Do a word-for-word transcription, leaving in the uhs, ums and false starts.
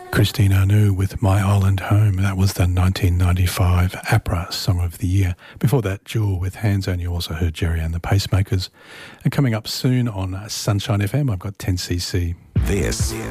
Christine Anu with My Island Home. That was the nineteen ninety-five APRA Song of the Year. Before that, Jewel with Hands On. You also heard Jerry and the Pacemakers. And coming up soon on Sunshine F M, I've got ten C C. This